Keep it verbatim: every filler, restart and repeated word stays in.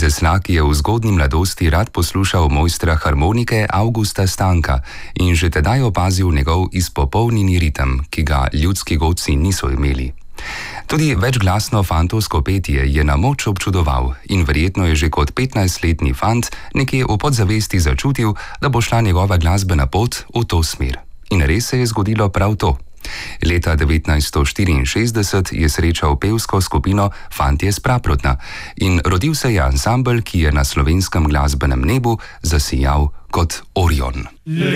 Izeslak je v zgodnji mladosti rad poslušal mojstra harmonike Avgusta Stanka in že tedaj opazil njegov izpopolnjeni ritem, ki ga ljudski godci niso imeli. Tudi večglasno fantovsko petje je na moč občudoval in verjetno je že kot petnajstletni fant nekje v podzavesti začutil, da bo šla njegova glasbena pot v to smer. In res se je zgodilo prav to. Leta devetnajststo štiriinšestdeset je srečal pevsko skupino Fantje s Praprotna in rodil se je ansambel, ki je na slovenskem glasbenem nebu zasijal kot Orion.